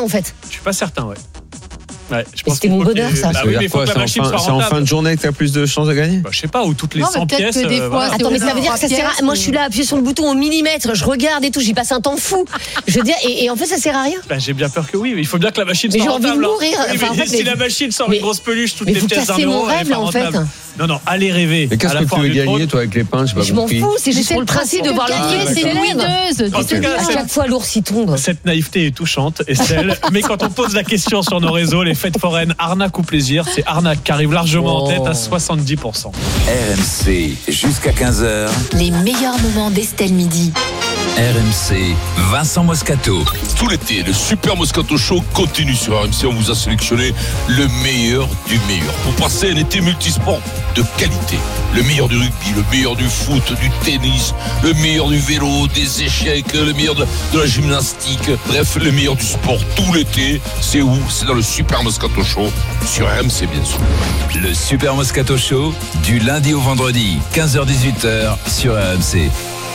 en fait. Je suis pas certain, ouais. C'était mon bonheur, ça. Bah oui, mais il faut que la machine soit c'est en fin de journée que tu as plus de chances de gagner. Je sais pas, ou toutes les 100 pièces. Attends, mais ça veut dire que ça sert à... Moi, je suis là, appuyé sur le bouton au millimètre, je regarde et tout, j'y passe un temps fou. Je veux dire, et en fait, ça sert à rien. J'ai bien peur que oui, mais il faut bien que la machine soit rentable. Mais j'ai envie de mourir. Oui, mais si la machine sort une grosse peluche, toutes les pièces d'un euro, elle est pas rentable. Non, allez rêver. Mais qu'est-ce que tu veux gagner, toi, avec les pains? Je m'en fous, c'est juste pour le principe de voir le c'est louiseuse. En tout cas, à chaque fois, l'ours y tombe. Cette naïveté est touchante, Estelle. Mais quand on pose la question sur nos réseaux, les fêtes foraines, arnaque ou plaisir, c'est arnaque qui arrive largement en tête à 70%. RMC, jusqu'à 15h. Les meilleurs moments d'Estelle Midi. RMC, Vincent Moscato. Tout l'été, le Super Moscato Show continue sur RMC. On vous a sélectionné le meilleur du meilleur pour passer un été multisport de qualité. Le meilleur du rugby, le meilleur du foot, du tennis, le meilleur du vélo, des échecs, le meilleur de la gymnastique. Bref, le meilleur du sport tout l'été. C'est où? C'est dans le Super Moscato Show sur RMC, bien sûr. Le Super Moscato Show, du lundi au vendredi, 15h-18h sur RMC.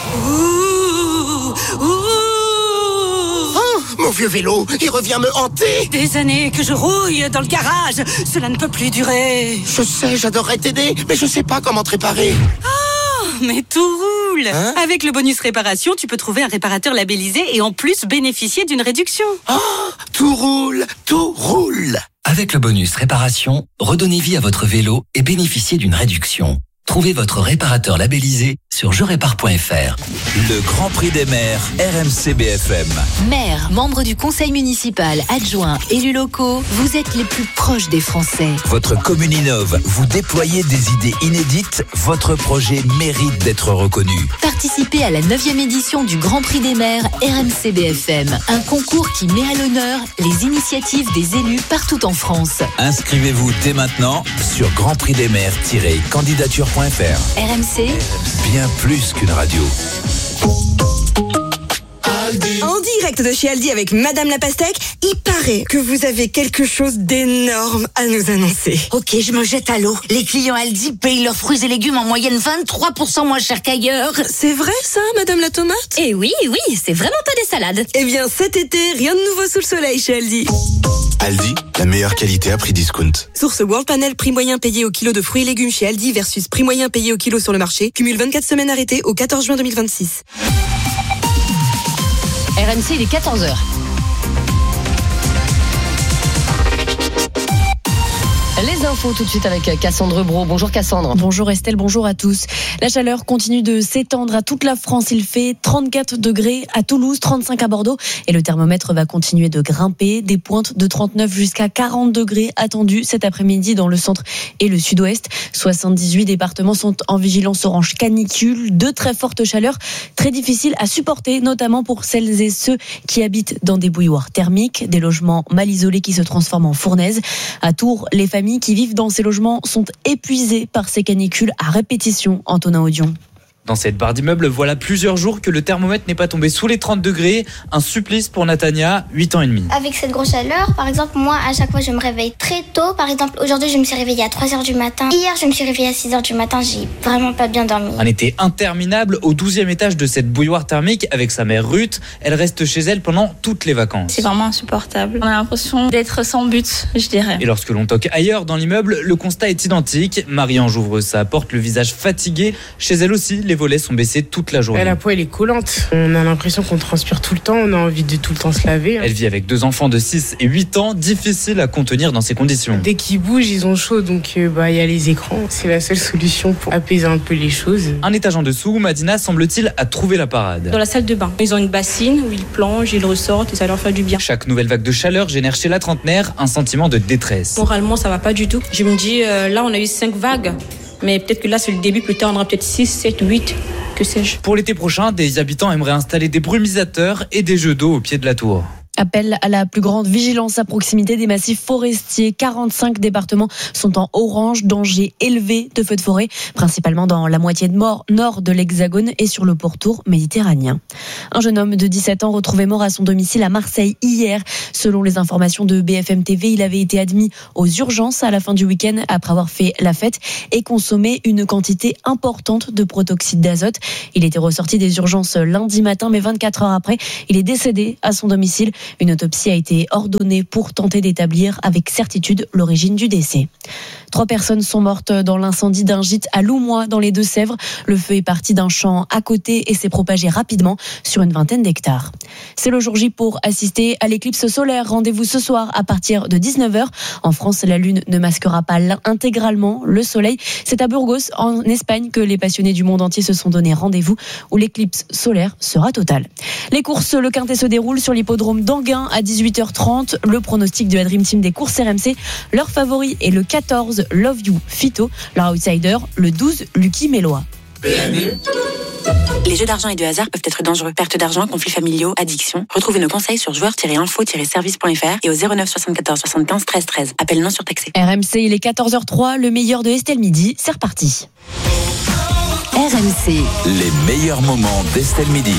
Mon vieux vélo, il revient me hanter. Des années que je rouille dans le garage, cela ne peut plus durer. Je sais, j'adorerais t'aider, mais je sais pas comment te réparer. Oh, mais tout roule. Avec le bonus réparation, tu peux trouver un réparateur labellisé et en plus bénéficier d'une réduction. Oh, tout roule, tout roule. Avec le bonus réparation, redonnez vie à votre vélo et bénéficiez d'une réduction. Trouvez votre réparateur labellisé sur jerépare.fr. Le Grand Prix des maires, RMC BFM. Maires, membres du conseil municipal, adjoints, élus locaux, vous êtes les plus proches des Français. Votre commune innove, vous déployez des idées inédites, votre projet mérite d'être reconnu. Participez à la 9e édition du Grand Prix des maires RMC BFM, un concours qui met à l'honneur les initiatives des élus partout en France. Inscrivez-vous dès maintenant sur grandprixdesmaires-candidature.fr. RMC, bien plus qu'une radio. En direct de chez Aldi avec Madame la Pastèque, il paraît que vous avez quelque chose d'énorme à nous annoncer. Ok, je me jette à l'eau. Les clients Aldi payent leurs fruits et légumes en moyenne 23% moins cher qu'ailleurs. C'est vrai ça, Madame la Tomate? Eh oui, c'est vraiment pas des salades. Eh bien, cet été, rien de nouveau sous le soleil chez Aldi. Aldi, la meilleure qualité à prix discount. Source World Panel, prix moyen payé au kilo de fruits et légumes chez Aldi versus prix moyen payé au kilo sur le marché. Cumule 24 semaines arrêtées au 14 juin 2026. RMC, il est 14h. Les infos tout de suite avec Cassandre Bro. Bonjour Cassandre. Bonjour Estelle, bonjour à tous. La chaleur continue de s'étendre à toute la France. Il fait 34 degrés à Toulouse, 35 à Bordeaux et le thermomètre va continuer de grimper. Des pointes de 39 jusqu'à 40 degrés attendues cet après-midi dans le centre et le sud-ouest. 78 départements sont en vigilance orange canicule. De très fortes chaleurs, très difficiles à supporter, notamment pour celles et ceux qui habitent dans des bouilloires thermiques, des logements mal isolés qui se transforment en fournaises. À Tours, les familles qui vivent dans ces logements sont épuisées par ces canicules à répétition. Antonin Audion. Dans cette barre d'immeuble, voilà plusieurs jours que le thermomètre n'est pas tombé sous les 30 degrés. Un supplice pour Natania, 8 ans et demi. Avec cette grosse chaleur, par exemple, moi, à chaque fois, je me réveille très tôt. Par exemple, aujourd'hui, je me suis réveillée à 3h du matin. Hier, je me suis réveillée à 6h du matin. J'ai vraiment pas bien dormi. Un été interminable au 12e étage de cette bouilloire thermique avec sa mère Ruth. Elle reste chez elle pendant toutes les vacances. C'est vraiment insupportable. On a l'impression d'être sans but, je dirais. Et lorsque l'on toque ailleurs dans l'immeuble, le constat est identique. Marie-Ange ouvre sa porte, le visage fatigué. Chez elle aussi, les volets sont baissés toute la journée. La peau elle est collante, on a l'impression qu'on transpire tout le temps, on a envie de tout le temps se laver. Elle vit avec 2 enfants de 6 et 8 ans, difficile à contenir dans ces conditions. Dès qu'ils bougent, ils ont chaud, donc il y a les écrans, c'est la seule solution pour apaiser un peu les choses. Un étage en dessous, Madina semble-t-il a trouvé la parade. Dans la salle de bain, ils ont une bassine où ils plongent, ils ressortent et ça leur fait du bien. Chaque nouvelle vague de chaleur génère chez la trentenaire un sentiment de détresse. Moralement ça va pas du tout. Je me dis là on a eu 5 vagues, mais peut-être que là c'est le début, plus tard on aura peut-être 6, 7, 8... Que sais-je. Pour l'été prochain, des habitants aimeraient installer des brumisateurs et des jeux d'eau au pied de la tour. Appel à la plus grande vigilance à proximité des massifs forestiers. 45 départements sont en orange, danger élevé de feux de forêt, principalement dans la moitié nord de l'Hexagone et sur le pourtour méditerranéen. Un jeune homme de 17 ans retrouvé mort à son domicile à Marseille hier. Selon les informations de BFM TV, il avait été admis aux urgences à la fin du week-end après avoir fait la fête et consommé une quantité importante de protoxyde d'azote. Il était ressorti des urgences lundi matin, mais 24 heures après, il est décédé à son domicile. Une autopsie a été ordonnée pour tenter d'établir avec certitude l'origine du décès. 3 personnes sont mortes dans l'incendie d'un gîte à Loumois dans les Deux-Sèvres. Le feu est parti d'un champ à côté et s'est propagé rapidement sur une vingtaine d'hectares. C'est le jour J pour assister à l'éclipse solaire. Rendez-vous ce soir à partir de 19h. En France, la lune ne masquera pas intégralement le soleil. C'est à Burgos, en Espagne, que les passionnés du monde entier se sont donné rendez-vous où l'éclipse solaire sera totale. Les courses, le quintet se déroule sur l'hippodrome d'Anguin à 18h30. Le pronostic de la Dream Team des courses RMC. Leur favori est le 14 Love You Fito. Leur outsider, le 12 Lucky Mélois. Les jeux d'argent et de hasard peuvent être dangereux. Perte d'argent, conflits familiaux, addiction. Retrouvez nos conseils sur joueurs-info-service.fr et au 09 74 75 13 13. Appel non surtaxé. RMC, il est 14h03. Le meilleur de Estelle Midi, c'est reparti. RMC. Les meilleurs moments d'Estelle Midi.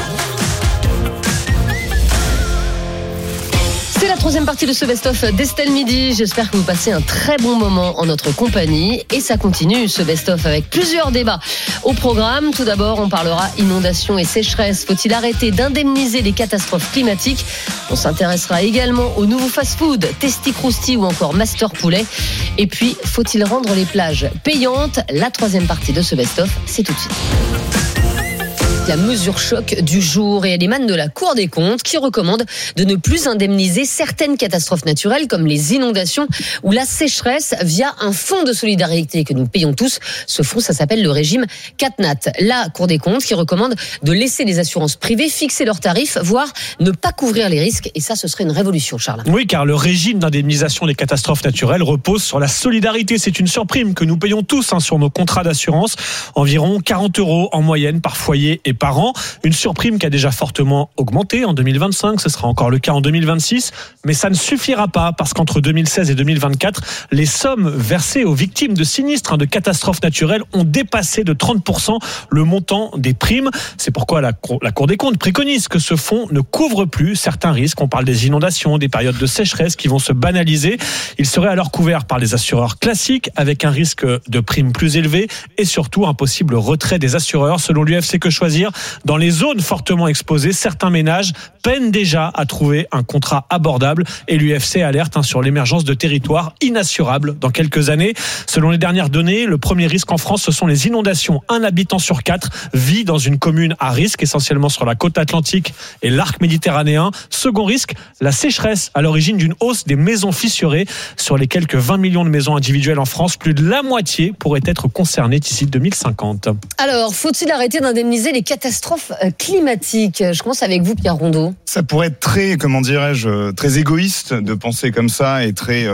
C'est la 3e partie de ce best-of d'Estelle Midi. J'espère que vous passez un très bon moment en notre compagnie. Et ça continue, ce best-of, avec plusieurs débats au programme. Tout d'abord, on parlera inondation et sécheresse. Faut-il arrêter d'indemniser les catastrophes climatiques ? On s'intéressera également aux nouveaux fast-food, Testi Crousti ou encore Master Poulet. Et puis, faut-il rendre les plages payantes ? La 3e partie de ce best-of, c'est tout de suite. La mesure choc du jour, et elle émane de la Cour des comptes qui recommande de ne plus indemniser certaines catastrophes naturelles comme les inondations ou la sécheresse via un fonds de solidarité que nous payons tous. Ce fonds, ça s'appelle le régime CatNat. La Cour des comptes qui recommande de laisser les assurances privées fixer leurs tarifs, voire ne pas couvrir les risques. Et ça, ce serait une révolution, Charles. Oui, car le régime d'indemnisation des catastrophes naturelles repose sur la solidarité. C'est une surprime que nous payons tous sur nos contrats d'assurance. Environ 40 € en moyenne par foyer et par an. Une surprime qui a déjà fortement augmenté en 2025. Ce sera encore le cas en 2026. Mais ça ne suffira pas parce qu'entre 2016 et 2024, les sommes versées aux victimes de sinistres, de catastrophes naturelles ont dépassé de 30% le montant des primes. C'est pourquoi la Cour des comptes préconise que ce fonds ne couvre plus certains risques. On parle des inondations, des périodes de sécheresse qui vont se banaliser. Il serait alors couvert par les assureurs classiques avec un risque de primes plus élevé et surtout un possible retrait des assureurs. Selon l'UFC Que Choisir, dans les zones fortement exposées, certains ménages peinent déjà à trouver un contrat abordable et l'UFC alerte sur l'émergence de territoires inassurables dans quelques années. Selon les dernières données, le premier risque en France, ce sont les inondations. 1 habitant sur 4 vit dans une commune à risque, essentiellement sur la côte atlantique et l'arc méditerranéen. Second risque, la sécheresse, à l'origine d'une hausse des maisons fissurées. Sur les quelques 20 millions de maisons individuelles en France, plus de la moitié pourraient être concernées d'ici 2050. Alors, faut-il arrêter d'indemniser les catastrophes climatiques ? Je commence avec vous, Pierre Rondeau. Ça pourrait être très, comment dirais-je, très égoïste de penser comme ça et très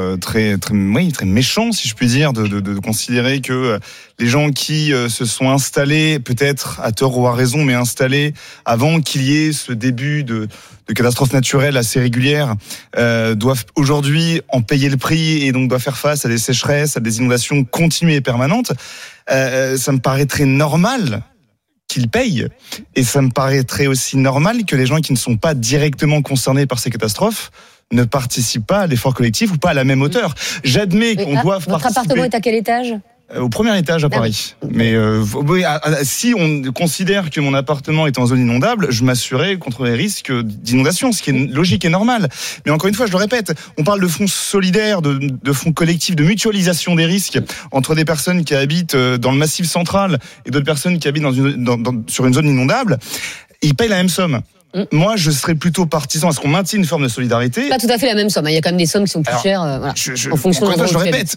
méchant, si je puis dire, de considérer que les gens qui se sont installés, peut-être à tort ou à raison, mais installés avant qu'il y ait ce début de catastrophes naturelles assez régulières, doivent aujourd'hui en payer le prix et donc doivent faire face à des sécheresses, à des inondations continues et permanentes. Ça me paraîtrait normal qu'ils payent. Et ça me paraîtrait aussi normal que les gens qui ne sont pas directement concernés par ces catastrophes ne participent pas à l'effort collectif ou pas à la même hauteur. J'admets qu'on doive participer. Votre appartement est à quel étage ? Au premier étage à Paris. Mais si on considère que mon appartement est en zone inondable, je m'assurerai contre les risques d'inondation, ce qui est logique et normal. Mais encore une fois, je le répète, on parle de fonds solidaires, de fonds collectifs, de mutualisation des risques entre des personnes qui habitent dans le Massif central et d'autres personnes qui habitent sur une zone inondable. Ils payent la même somme. Moi, je serais plutôt partisan à ce qu'on maintienne une forme de solidarité. Pas tout à fait la même somme. Il y a quand même des sommes qui sont plus chères. Voilà, en fonction de je le répète,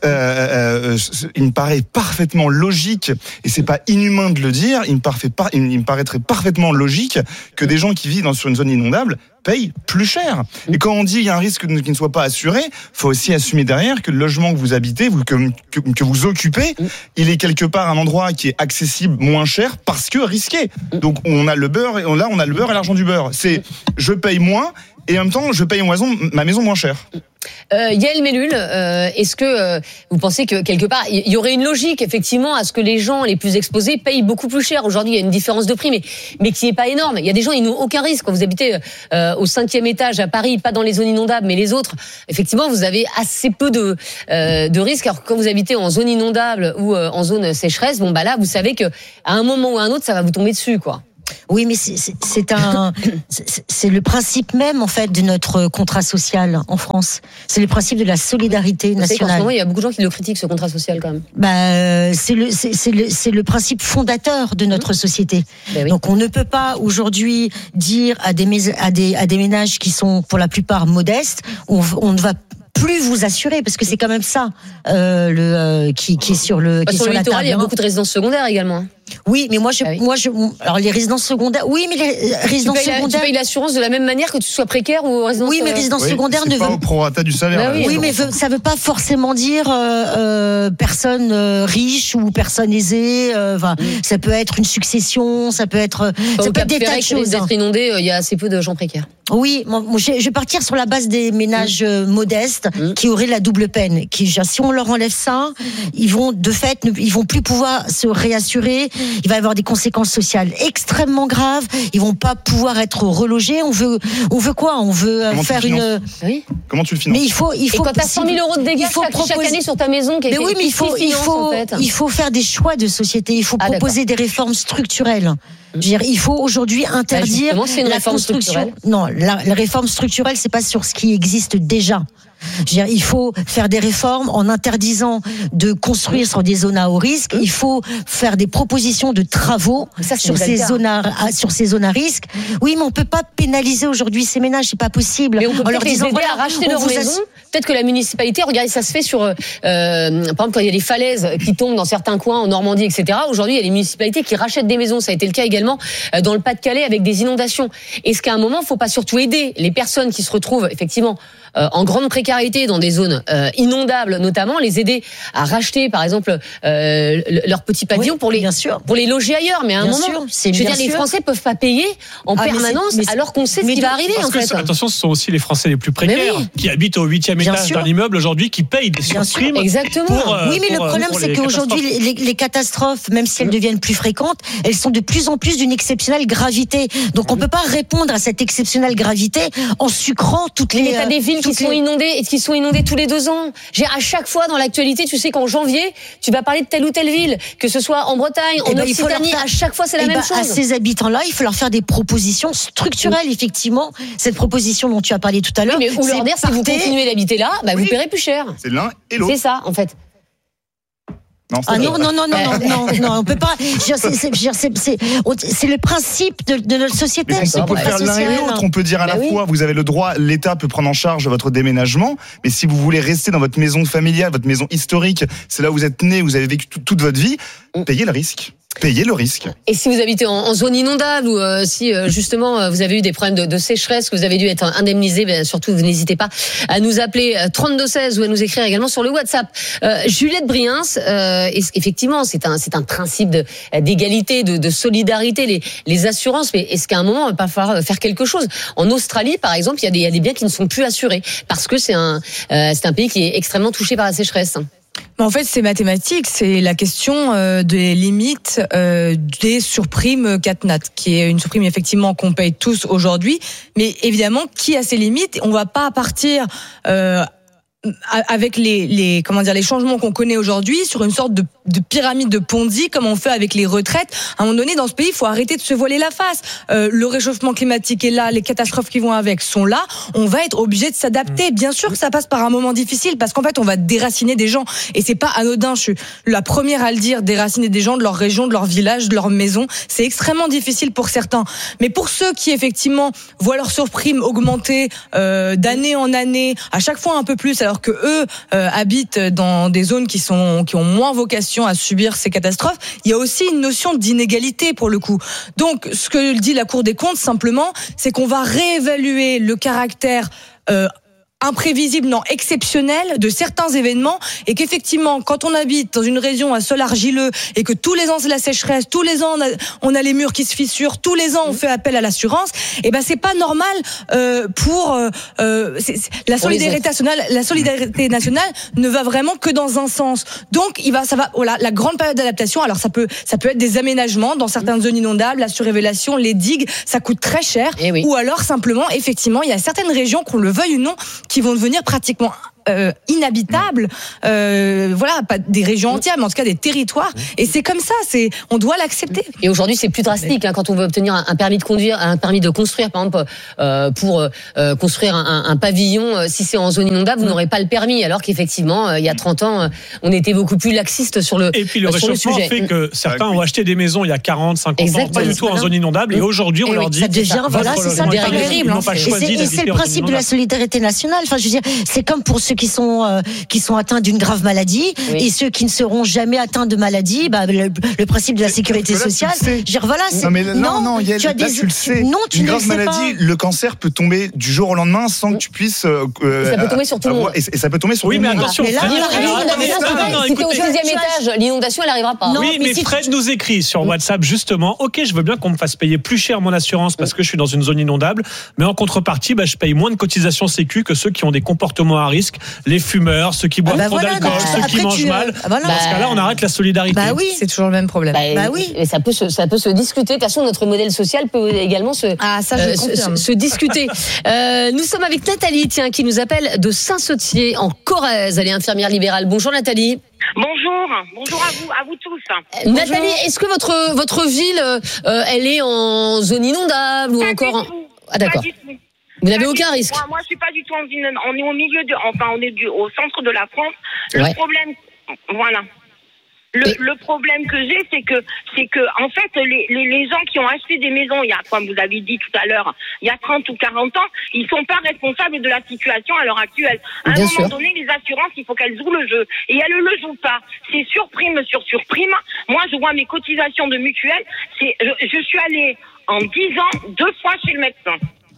il me paraît parfaitement logique, et c'est pas inhumain de le dire, il me paraîtrait parfaitement logique que des gens qui vivent sur une zone inondable payent plus cher. Et quand on dit qu'il y a un risque qui ne soit pas assuré, faut aussi assumer derrière que le logement que vous habitez, que vous occupez, il est quelque part un endroit qui est accessible moins cher parce que risqué. Donc on a le beurre et l'argent du beurre. C'est je paye moins et en même temps je paye ma maison moins cher. Yael Mellul, est-ce que vous pensez que quelque part il y aurait une logique effectivement à ce que les gens les plus exposés payent beaucoup plus cher ? Aujourd'hui, il y a une différence de prix, mais qui n'est pas énorme. Il y a des gens, ils n'ont aucun risque. Quand vous habitez au 5e étage à Paris, pas dans les zones inondables, mais les autres, effectivement, vous avez assez peu de risques. Alors quand vous habitez en zone inondable ou en zone sécheresse, là, vous savez que à un moment ou à un autre, ça va vous tomber dessus, quoi. Oui, mais c'est le principe même en fait de notre contrat social en France. C'est le principe de la solidarité nationale. En ce moment, il y a beaucoup de gens qui le critiquent, ce contrat social quand même. C'est le principe fondateur de notre société. Oui. Donc on ne peut pas aujourd'hui dire à des ménages qui sont pour la plupart modestes, on ne va plus vous assurer, parce que c'est quand même ça qui est sur le qui est sur la table. Il y a beaucoup de résidences secondaires également. Oui, mais alors les résidences secondaires, oui, mais les résidences secondaires. Tu payes l'assurance de la même manière que tu sois précaire ou résidence. Oui, mais résidence secondaire ne veut pas au prorata du salaire. Oui, mais ça veut pas forcément dire personne riche ou personne aisée. Ça peut être une succession, ça peut être des tas de choses. D'être inondé, il y a assez peu de gens précaires. Oui, je vais partir sur la base des ménages modestes qui auraient la double peine. Si on leur enlève ça, ils vont plus pouvoir se réassurer. Il va y avoir des conséquences sociales extrêmement graves. Ils vont pas pouvoir être relogés. On veut quoi ? On veut faire une. Oui. Comment tu le finances ? Mais il faut. Et quand t'as 100 000 euros de dégâts chaque année sur ta maison, mais oui, mais il faut faire des choix de société. Il faut proposer des réformes structurelles. Je veux dire, il faut aujourd'hui interdire la construction. Non, la réforme structurelle, c'est pas sur ce qui existe déjà. Je veux dire, il faut faire des réformes en interdisant de construire sur des zones à haut risque. Il faut faire des propositions de travaux sur ces zones à risque. Oui, mais on peut pas pénaliser aujourd'hui ces ménages, c'est pas possible. Mais on peut les aider à racheter leur maison. Peut-être que la municipalité, regardez, ça se fait sur, par exemple, quand il y a des falaises qui tombent dans certains coins en Normandie, etc. Aujourd'hui, il y a les municipalités qui rachètent des maisons. Ça a été le cas également dans le Pas-de-Calais avec des inondations. Est-ce qu'à un moment, il faut pas surtout aider les personnes qui se retrouvent effectivement en grande précarité dans des zones inondables, notamment les aider à racheter, par exemple, leur petit pavillon pour les loger ailleurs. Mais à un moment, les Français peuvent pas payer en permanence alors qu'on sait ce qui va arriver. En fait. Attention, ce sont aussi les Français les plus précaires qui habitent au 8e étage d'un immeuble aujourd'hui qui payent des surprimes. Exactement. Oui, mais le problème, c'est qu'aujourd'hui, les catastrophes, même si elles deviennent plus fréquentes, elles sont de plus en plus d'une exceptionnelle gravité. Donc, on peut pas répondre à cette exceptionnelle gravité en sucrant toutes les. Mais t'as des villes qui sont inondées tous les 2 ans. À chaque fois dans l'actualité, tu sais qu'en janvier, tu vas parler de telle ou telle ville, que ce soit en Bretagne, en Occitanie, à chaque fois c'est la même chose. À ces habitants-là, il faut leur faire des propositions structurelles, effectivement. Cette proposition dont tu as parlé tout à l'heure. Oui, mais ou leur dire, si vous continuez d'habiter là, vous paierez plus cher. C'est l'un et l'autre. C'est ça, en fait. Non, on peut pas. C'est le principe de notre société. Mais on peut faire l'un et l'autre. On peut dire à la fois, vous avez le droit, l'État peut prendre en charge votre déménagement, mais si vous voulez rester dans votre maison familiale, votre maison historique, c'est là où vous êtes né, vous avez vécu toute votre vie, payez le risque. Payez le risque. Et si vous habitez en zone inondable ou si justement vous avez eu des problèmes de sécheresse, que vous avez dû être indemnisé, surtout vous n'hésitez pas à nous appeler 3216 ou à nous écrire également sur le WhatsApp. Juliette Briens, effectivement c'est un principe d'égalité, de solidarité, les assurances, mais est-ce qu'à un moment il va pas falloir faire quelque chose? En Australie par exemple, il y a des biens qui ne sont plus assurés parce que c'est un pays qui est extrêmement touché par la sécheresse. En fait, c'est mathématique. C'est la question des limites des surprimes CatNat, qui est une surprime effectivement qu'on paye tous aujourd'hui. Mais évidemment, qui a ses limites? On va pas partir avec les changements qu'on connaît aujourd'hui sur une sorte de pyramide de Ponzi comme on fait avec les retraites. À un moment donné, dans ce pays, il faut arrêter de se voiler la face. Le réchauffement climatique est là, les catastrophes qui vont avec sont là. On va être obligé de s'adapter. Bien sûr que ça passe par un moment difficile parce qu'en fait, on va déraciner des gens. Et c'est pas anodin. Je suis la première à le dire, déraciner des gens de leur région, de leur village, de leur maison. C'est extrêmement difficile pour certains. Mais pour ceux qui, effectivement, voient leur surprime augmenter d'année en année, à chaque fois un peu plus, alors que eux habitent dans des zones qui ont moins vocation à subir ces catastrophes, il y a aussi une notion d'inégalité pour le coup. Donc, ce que dit la Cour des comptes, simplement, c'est qu'on va réévaluer le caractère imprévisible, non exceptionnel de certains événements, et qu'effectivement, quand on habite dans une région à sol argileux et que tous les ans c'est la sécheresse, tous les ans on a les murs qui se fissurent, tous les ans on fait appel à l'assurance, et ben c'est pas normal pour la solidarité nationale ne va vraiment que dans un sens. Donc la grande période d'adaptation. Alors ça peut être des aménagements dans certaines zones inondables, la surélévation, les digues, ça coûte très cher, ou alors simplement effectivement il y a certaines régions, qu'on le veuille ou non, qui vont devenir pratiquement inhabitables, voilà, pas des régions entières, mais en tout cas des territoires. Et c'est comme ça, on doit l'accepter. Et aujourd'hui, c'est plus drastique quand on veut obtenir un permis de conduire, un permis de construire, par exemple, pour construire un pavillon. Si c'est en zone inondable, vous n'aurez pas le permis, alors qu'effectivement, il y a 30 ans, on était beaucoup plus laxiste sur le sujet. Et puis le réchauffement fait que certains ont acheté des maisons il y a 40, 50 ans, pas du tout en zone inondable, et aujourd'hui, on leur dit... Ça devient, voilà, c'est ça, terrible. Et c'est le principe de la solidarité nationale. Enfin, je veux dire, c'est comme pour ceux qui sont atteints d'une grave maladie, et ceux qui ne seront jamais atteints de maladie, le principe de la sécurité sociale. Je veux dire, voilà, c'est... Non, Yael, là, tu le sais. Non, tu une ne le grave sais maladie, pas. le cancer peut tomber du jour au lendemain sans que tu puisses... ça peut tomber sur tout le monde. Et ça peut tomber sur tout le monde. Oui, mais attention, si t'es au 6e étage, l'inondation, elle n'arrivera pas. Oui, mais Fred nous écrit sur WhatsApp, justement, ok, je veux bien qu'on me fasse payer plus cher mon assurance parce que je suis dans une zone inondable, mais en contrepartie, je paye moins de cotisations sécu que ceux qui ont des comportements à risque, les fumeurs, ceux qui boivent trop d'alcool, ceux qui mangent mal. Dans ce cas-là, on arrête la solidarité. Bah oui, c'est toujours le même problème. Oui, et ça peut se discuter. De toute façon, notre modèle social peut également se discuter. Nous sommes avec Nathalie, qui nous appelle de Saint-Sautier en Corrèze. Elle est infirmière libérale. Bonjour Nathalie. Bonjour à vous tous. Nathalie, est-ce que votre ville, elle est en zone inondable ou encore Ah d'accord. Vous n'avez aucun risque. Moi, je suis pas du tout en zone. On est au milieu on est au centre de la France. Le problème, voilà. Le problème que j'ai, c'est que en fait, les gens qui ont acheté des maisons il y a, comme vous avez dit tout à l'heure, il y a 30 ou 40 ans, ils sont pas responsables de la situation à l'heure actuelle. À un moment donné, les assurances, il faut qu'elles jouent le jeu. Et elles le jouent pas. C'est surprime sur surprime. Moi, je vois mes cotisations de mutuelle. Je suis allée en 10 ans 2 fois chez le médecin.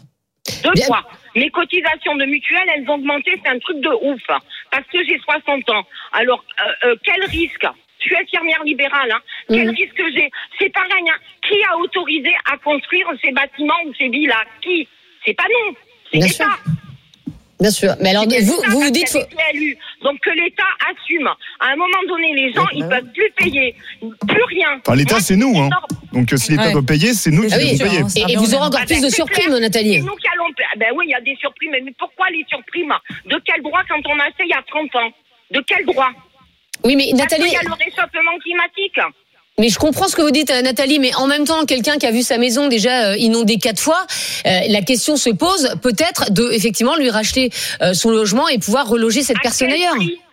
2 fois. Mes cotisations de mutuelle, elles ont augmenté. C'est un truc de ouf. Parce que j'ai 60 ans. Alors, quel risque? Je suis infirmière libérale. Quel risque j'ai? C'est pareil. Qui a autorisé à construire ces bâtiments ou ces villas? Qui? C'est pas nous. C'est l'État. Bien sûr. Mais alors, vous dites... Donc que l'État assume. À un moment donné, les gens, ils peuvent plus payer. Plus rien. Enfin, l'État, c'est nous. Donc si l'État doit payer, c'est nous qui devons payer. Et vous aurez encore plus de surprimes, Nathalie. C'est nous qui allons... oui, il y a des surprimes. Mais pourquoi les surprimes? De quel droit quand on a fait il y a 30 ans? De quel droit? Oui, mais Nathalie... Parce qu'il y a le réchauffement climatique. Mais je comprends ce que vous dites, Nathalie, mais en même temps, quelqu'un qui a vu sa maison déjà inondée 4 fois, la question se pose peut-être de effectivement lui racheter son logement et pouvoir reloger cette personne ailleurs.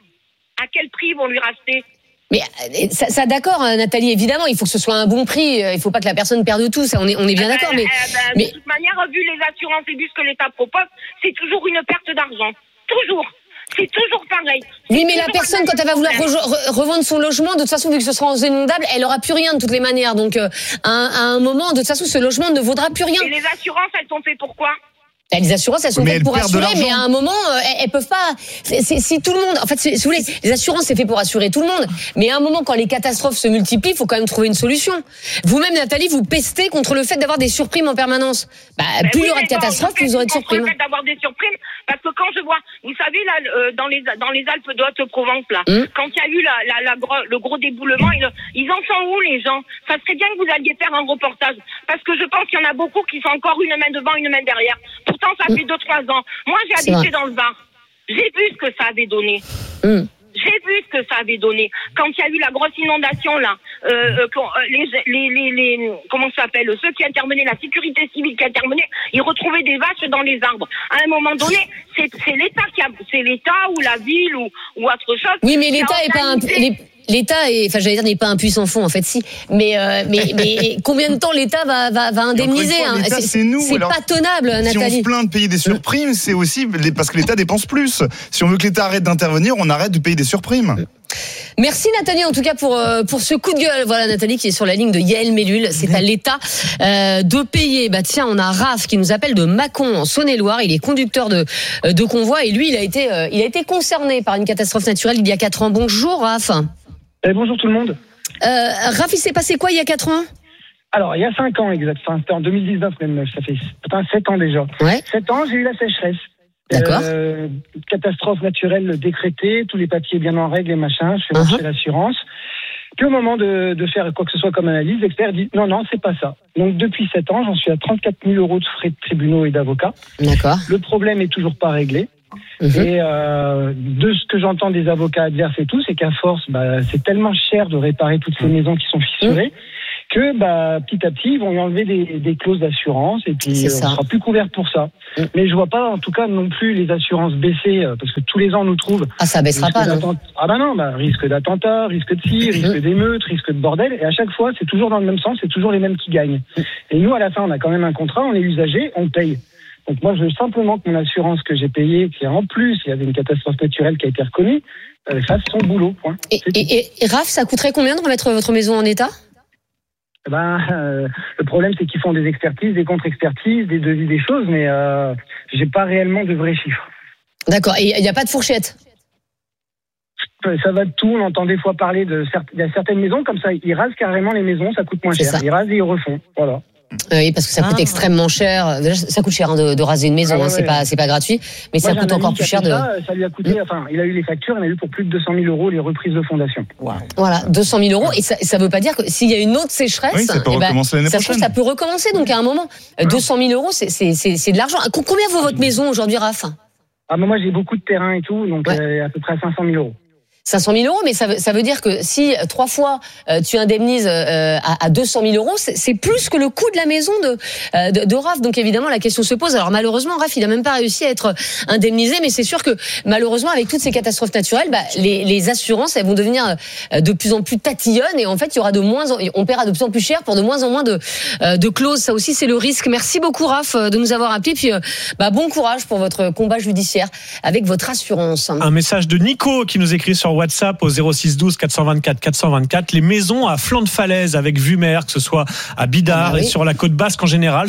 À quel prix ils vont lui racheter? Mais ça d'accord, Nathalie, évidemment, il faut que ce soit un bon prix, il faut pas que la personne perde tout, ça, on est bien d'accord. Mais de toute manière, vu les assurances et vu ce que l'État propose, c'est toujours une perte d'argent. Toujours. C'est toujours pareil. Oui, mais la personne, quand elle va vouloir revendre son logement, de toute façon, vu que ce sera en zone inondable, elle aura plus rien de toutes les manières. Donc, à un moment, de toute façon, ce logement ne vaudra plus rien. Et les assurances, elles sont faites pour quoi? Les assurances, elles sont faites pour assurer, mais à un moment, elles peuvent pas. Si tout le monde, en fait, si vous voulez, les assurances, c'est fait pour assurer tout le monde. Mais à un moment, quand les catastrophes se multiplient, il faut quand même trouver une solution. Vous-même, Nathalie, vous pestez contre le fait d'avoir des surprimes en permanence. Plus il y aura de catastrophes, plus vous aurez de surprimes. Le fait d'avoir des surprimes, parce que quand je vois, vous savez, là, dans les Alpes de Haute-Provence, là, quand il y a eu le gros déboulement, ils en sont où, les gens? Ça serait bien que vous alliez faire un reportage, parce que je pense qu'il y en a beaucoup qui sont encore une main devant, une main derrière. Pourtant, ça fait 2-3 ans. Moi, j'ai habité dans le Var. J'ai vu ce que ça avait donné. J'ai vu ce que ça avait donné. Quand il y a eu la grosse inondation, là, comment ça s'appelle? Ceux qui intervenaient, la sécurité civile qui intervenait, ils retrouvaient des vaches dans les arbres. À un moment donné, c'est l'État c'est l'État ou la ville ou autre chose. Oui, mais l'État est pas l'État est, enfin, j'allais dire, n'est pas un puissant fond, en fait, si. Mais combien de temps l'État va indemniser? L'État, c'est nous. C'est pas tenable, Nathalie. Si on se plaint de payer des surprimes, c'est aussi parce que l'État dépense plus. Si on veut que l'État arrête d'intervenir, on arrête de payer des surprimes. Merci Nathalie, en tout cas pour ce coup de gueule. Voilà Nathalie qui est sur la ligne de Yael Mellul. C'est à l'État de payer. Tiens, on a Raph qui nous appelle de Mâcon en Saône-et-Loire. Il est conducteur de convoi et lui, il a été concerné par une catastrophe naturelle il y a 4 ans. Bonjour Raph. Bonjour tout le monde. Raph, il s'est passé quoi il y a 4 ans? Alors, il y a 5 ans exactement. C'était en 2019 même. Ça fait 7 ans déjà. 7 ans, j'ai eu la sécheresse. D'accord. Catastrophe naturelle décrétée, tous les papiers bien en règle et machin. Je fais marcher l'assurance. Puis au moment de faire quoi que ce soit comme analyse, l'expert dit non, c'est pas ça. Donc depuis 7 ans, j'en suis à 34 000 € de frais de tribunaux et d'avocats. D'accord. Le problème est toujours pas réglé. Et de ce que j'entends des avocats adverses et tout, c'est qu'à force, c'est tellement cher de réparer toutes ces maisons qui sont fissurées que petit à petit, ils vont y enlever des clauses d'assurance et puis on sera plus couvert pour ça. Mais je vois pas, en tout cas, non plus les assurances baisser, parce que tous les ans on nous trouve... Ah, ça baissera pas, non? Risque d'attentat, risque de ci, risque d'émeute, risque de bordel, et à chaque fois, c'est toujours dans le même sens, c'est toujours les mêmes qui gagnent. Et nous, à la fin, on a quand même un contrat, on est usager, on paye. Donc moi, je veux simplement que mon assurance que j'ai payée, qui en plus, il y avait une catastrophe naturelle qui a été reconnue, fasse son boulot. Point. Et Raph, ça coûterait combien de remettre votre maison en état? Le problème, c'est qu'ils font des expertises, des contre-expertises, des devis, des choses, mais j'ai pas réellement de vrais chiffres. D'accord. Et il n'y a pas de fourchette? Ça va de tout. On entend des fois parler il y a certaines maisons comme ça, ils rasent carrément les maisons, ça coûte moins cher. Ils rasent et ils refont. Voilà. Oui, parce que ça coûte extrêmement cher. Déjà, ça coûte cher de raser une maison, c'est pas gratuit, mais ça coûte encore plus cher ça lui a coûté, il a eu les factures, il a eu pour plus de 200 000 € les reprises de fondation. Wow. Voilà, 200 000 €, et ça veut pas dire que s'il y a une autre sécheresse, ça peut recommencer l'année prochaine. Ça peut recommencer, donc à un moment, 200 000 €, c'est de l'argent. Combien vaut votre maison aujourd'hui, Raph? Moi j'ai beaucoup de terrain et tout, donc à peu près 500 000 €. 500 000 €, mais ça veut dire que si 3 fois tu indemnises à 200 000 €, c'est plus que le coût de la maison de Raph. Donc évidemment la question se pose. Alors malheureusement Raph il a même pas réussi à être indemnisé, mais c'est sûr que malheureusement avec toutes ces catastrophes naturelles, les assurances elles vont devenir de plus en plus tatillonnes et en fait on paiera de plus en plus cher pour de moins en moins de clauses. Ça aussi c'est le risque. Merci beaucoup Raph de nous avoir appelé. Puis bon courage pour votre combat judiciaire avec votre assurance. Un message de Nico qui nous écrit sur WhatsApp au 06 12 424 424. Les maisons à flanc de falaise avec vue mer, que ce soit à Bidart et sur la côte basque en général,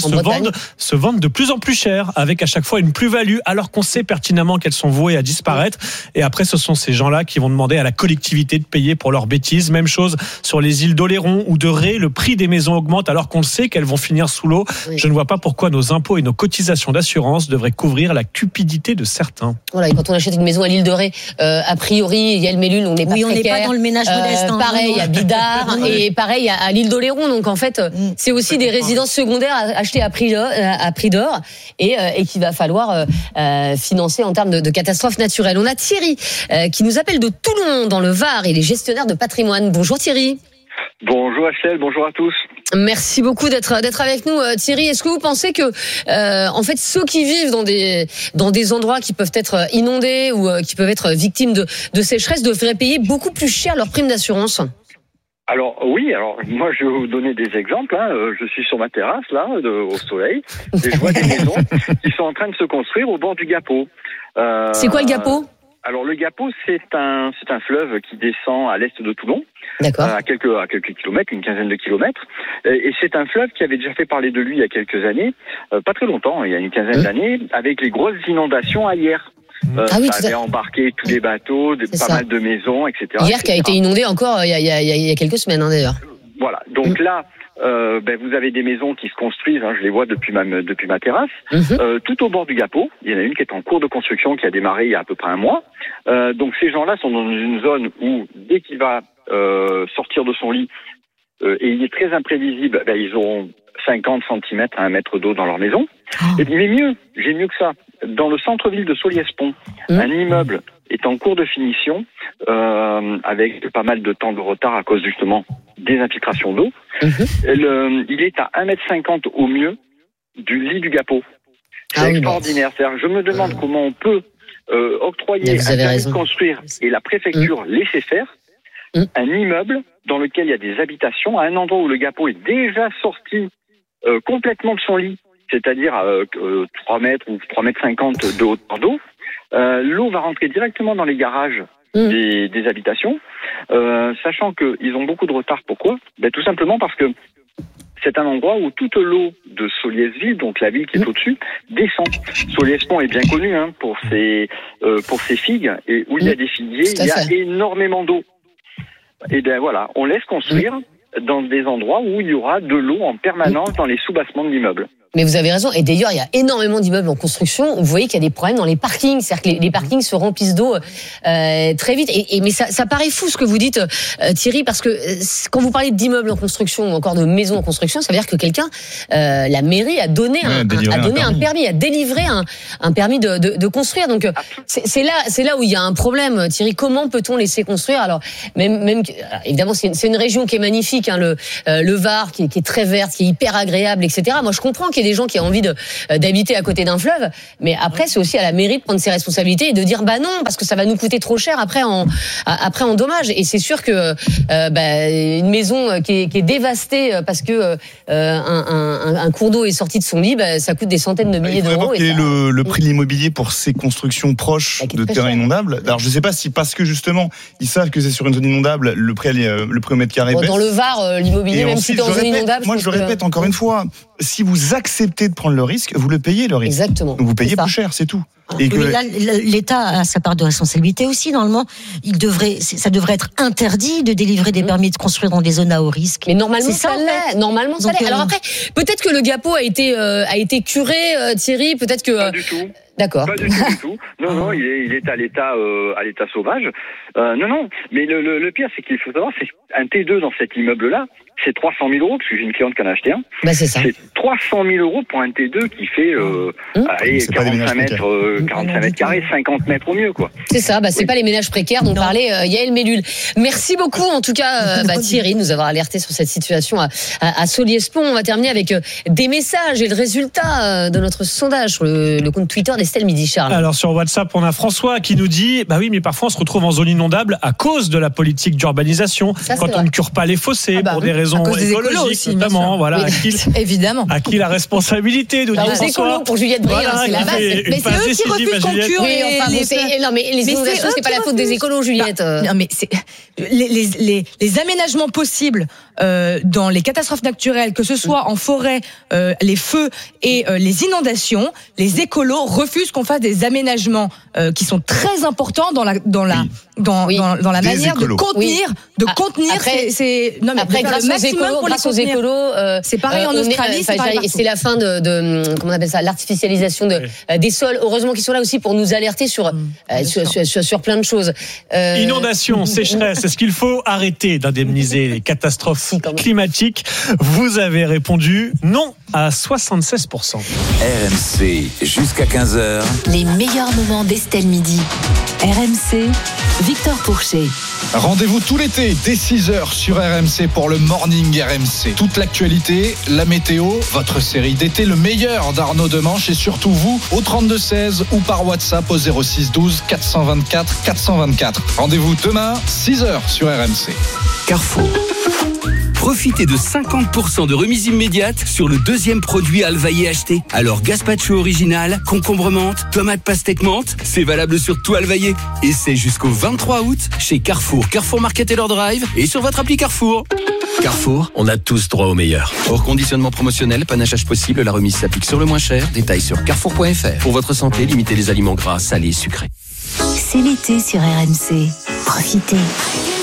se vendent de plus en plus cher, avec à chaque fois une plus-value, alors qu'on sait pertinemment qu'elles sont vouées à disparaître. Et après, ce sont ces gens-là qui vont demander à la collectivité de payer pour leurs bêtises. Même chose sur les îles d'Oléron ou de Ré, le prix des maisons augmente alors qu'on le sait qu'elles vont finir sous l'eau. Je ne vois pas pourquoi nos impôts et nos cotisations d'assurance devraient couvrir la cupidité de certains. Voilà, et quand on achète une maison à l'île de Ré, a priori, il y a le Mélune, on n'est pas on n'est pas dans le ménage modeste. Pareil à Bidart et pareil à l'île d'Oléron. Donc en fait, c'est aussi des résidences secondaires achetées à prix d'or et qu'il va falloir financer en termes de catastrophes naturelles. On a Thierry qui nous appelle de Toulon dans le Var. Il est gestionnaire de patrimoine. Bonjour Thierry. Bonjour Achel, bonjour à tous. Merci beaucoup d'être avec nous Thierry. Est-ce que vous pensez que en fait ceux qui vivent dans des endroits qui peuvent être inondés ou qui peuvent être victimes de sécheresse devraient payer beaucoup plus cher leur prime d'assurance? Alors moi je vais vous donner des exemples. Je suis sur ma terrasse là, au soleil, et je vois des maisons qui sont en train de se construire au bord du Gapeau. C'est quoi le Gapeau? Alors le Gapeau, c'est un fleuve qui descend à l'est de Toulon. D'accord. À quelques kilomètres, une quinzaine de kilomètres. Et c'est un fleuve qui avait déjà fait parler de lui il y a quelques années, pas très longtemps, il y a une quinzaine d'années, avec les grosses inondations à Hyères. Ça avait embarqué tous les bateaux, pas mal de maisons, etc. Hyères qui a été inondée encore il y a quelques semaines d'ailleurs. Voilà, donc là, vous avez des maisons qui se construisent, je les vois depuis ma terrasse, tout au bord du Gapeau. Il y en a une qui est en cours de construction, qui a démarré il y a à peu près un mois. Donc ces gens-là sont dans une zone où, dès qu'il va sortir de son lit, et il est très imprévisible, ils auront 50 cm à 1 mètre d'eau dans leur maison. Mais j'ai mieux que ça. Dans le centre-ville de Soliès-Pont, un immeuble est en cours de finition, avec pas mal de temps de retard à cause justement des infiltrations d'eau. Il est à 1,50 m au mieux du lit du Gapeau. C'est extraordinaire. C'est-à-dire, je me demande comment on peut octroyer un permis de construire et la préfecture laisser faire un immeuble dans lequel il y a des habitations à un endroit où le Gapeau est déjà sorti complètement de son lit, c'est-à-dire 3 mètres ou 3,50 m de hauteur d'eau. L'eau va rentrer directement dans les garages des habitations, sachant qu'ils ont beaucoup de retard. Pourquoi ? Tout simplement parce que c'est un endroit où toute l'eau de Soliès-Ville, donc la ville qui est au-dessus, descend. Soliès-Pont est bien connu pour ses figues, et où il y a des figuiers, il y a énormément d'eau. Et voilà, on laisse construire dans des endroits où il y aura de l'eau en permanence dans les sous-bassements de l'immeuble. Mais vous avez raison. Et d'ailleurs, il y a énormément d'immeubles en construction. Vous voyez qu'il y a des problèmes dans les parkings. C'est-à-dire que les parkings se remplissent d'eau très vite. Mais ça paraît fou ce que vous dites, Thierry, parce que quand vous parlez d'immeubles en construction ou encore de maisons en construction, ça veut dire que quelqu'un, la mairie, a donné un permis, a délivré un permis de construire. Donc c'est là où il y a un problème, Thierry. Comment peut-on laisser construire? Alors même évidemment, c'est une région qui est magnifique, hein, le Var, qui est très verte, qui est hyper agréable, etc. Moi, je comprends qu'il y ait des gens qui ont envie d'habiter à côté d'un fleuve, mais après, c'est aussi à la mairie de prendre ses responsabilités et de dire bah non, parce que ça va nous coûter trop cher après en dommages. Et c'est sûr que une maison qui est dévastée parce que un cours d'eau est sorti de son lit, ça coûte des centaines de milliers d'euros. Quel est le prix de l'immobilier pour ces constructions proches de terrains inondables? Alors je ne sais pas si parce que justement ils savent que c'est sur une zone inondable, le prix au mètre carré baisse. Dans le Var, l'immobilier, même si c'est en zone inondable. Moi je le répète encore une fois, si vous acceptez de prendre le risque, vous le payez le risque. Exactement. Donc vous payez plus cher, c'est tout. Et que... là, l'État a sa part de responsabilité aussi. Normalement, ça devrait être interdit de délivrer des permis de construire dans des zones à haut risque. Mais normalement, ça l'est. Normalement, ça l'est. Alors après, peut-être que le GAPO a été curé, Thierry. Peut-être que. Pas du tout. D'accord. Pas du tout. Non, il est à l'état sauvage. Non. Mais le pire, c'est qu'il faut savoir, c'est un T2 dans cet immeuble-là, c'est 300 000 euros, parce que j'ai une cliente qui en a acheté un. C'est ça. C'est 300 000 euros pour un T2 qui fait 45 mètres carrés, 50 mètres au mieux, quoi. C'est ça, c'est pas les ménages précaires dont parlait Yael Mellul. Merci beaucoup, en tout cas, Thierry, de nous avoir alerté sur cette situation à Solliès-Pont. On va terminer avec des messages et le résultat de notre sondage sur le compte Twitter d'Estelle Midi, Charles. Alors, sur WhatsApp, on a François qui nous dit, oui, mais parfois on se retrouve en zone inondable à cause de la politique d'urbanisation. Quand on ne cure pas les fossés pour des raisons écologiques, aussi, notamment. Voilà, évidemment. À qui la responsabilité de les écolos pour Juliette Briand, c'est la base. Mais c'est eux qui refusent qu'on cure les inondations, c'est pas la faute des écolos, Juliette. Non, mais c'est les aménagements possibles dans les catastrophes naturelles, que ce soit en forêt, les feux et les inondations, les écolos refusent qu'on fasse des aménagements qui sont très importants dans la manière de contenir. Après, grâce aux écolos, c'est pareil en Australie. C'est la fin de comment on appelle ça, l'artificialisation des sols. Heureusement qu'ils sont là aussi pour nous alerter sur plein de choses. Inondation, sécheresse. Est-ce qu'il faut arrêter d'indemniser les catastrophes climatiques? Vous avez répondu non à 76%. RMC jusqu'à 15h. Les meilleurs moments d'Estelle Midi. RMC, Victor Pourchet. Rendez-vous tout l'été dès 6h sur RMC pour le Morning RMC. Toute l'actualité, la météo, votre série d'été, le meilleur d'Arnaud Demanche et surtout vous au 32-16 ou par WhatsApp au 06 12 424 424. Rendez-vous demain 6h sur RMC. Carrefour. Profitez de 50% de remise immédiate sur le deuxième produit Alvaillé acheté. Alors gazpacho original, concombre menthe, tomate pastèque menthe, c'est valable sur tout Alvaillé. Et c'est jusqu'au 23 août chez Carrefour, Carrefour Market et leur Drive et sur votre appli Carrefour. Carrefour, on a tous droit au meilleur. Hors conditionnement promotionnel, panachage possible, la remise s'applique sur le moins cher. Détails sur carrefour.fr. Pour votre santé, limitez les aliments gras, salés, sucrés. C'est l'été sur RMC. Profitez.